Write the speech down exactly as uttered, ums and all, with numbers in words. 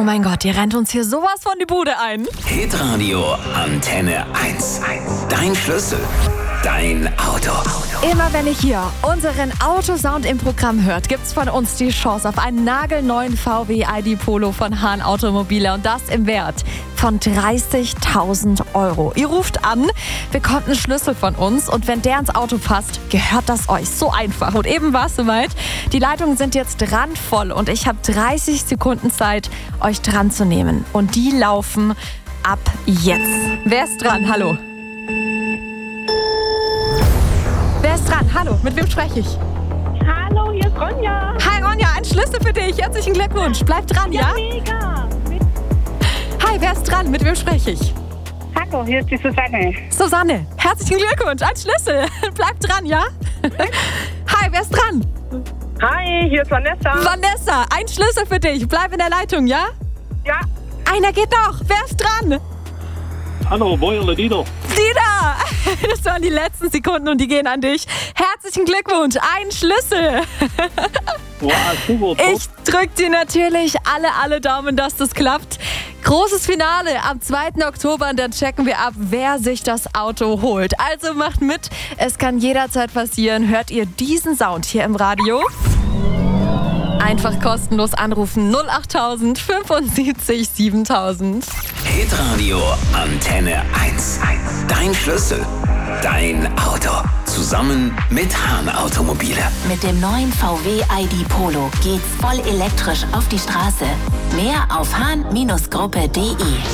Oh mein Gott, ihr rennt uns hier sowas von die Bude ein. Hitradio Antenne eins. Dein Schlüssel. Dein Auto. Immer wenn ihr hier unseren Autosound im Programm hört, gibt's von uns die Chance auf einen nagelneuen V W I D Polo von Hahn Automobile und das im Wert von dreißigtausend Euro. Ihr ruft an, bekommt einen Schlüssel von uns und wenn der ins Auto passt, gehört das euch. So einfach. Und eben war es soweit. Die Leitungen sind jetzt randvoll und ich habe dreißig Sekunden Zeit, euch dran zu nehmen. Und die laufen ab jetzt. Wer ist dran? Hallo. Wer ist dran? Hallo, mit wem spreche ich? Hallo, hier ist Ronja. Hi Ronja, ein Schlüssel für dich. Herzlichen Glückwunsch. Bleib dran, ja? Ja, mega. Hi, wer ist dran? Mit wem spreche ich? Hallo, hier ist die Susanne. Susanne, herzlichen Glückwunsch. Ein Schlüssel. Bleib dran, ja? Hi, wer ist dran? Hi, hier ist Vanessa. Vanessa, ein Schlüssel für dich. Bleib in der Leitung, ja? Ja, Einer geht noch. Wer ist dran? Hallo, Bäuerle Dieter. Dieter! Das waren die letzten Sekunden und die gehen an dich. Herzlichen Glückwunsch. Ein Schlüssel. Wow, super, top. Ich drück dir natürlich alle, alle Daumen, dass das klappt. Großes Finale am zweiten Oktober und dann checken wir ab, wer sich das Auto holt. Also macht mit, es kann jederzeit passieren. Hört ihr diesen Sound hier im Radio? Einfach kostenlos anrufen null achttausend fünfundsiebzig siebentausend. Hitradio Antenne eins. Dein Schlüssel. Dein Auto. Zusammen mit Hahn Automobile. Mit dem neuen V W I D Polo geht's voll elektrisch auf die Straße. Mehr auf hahn Gruppe punkt de.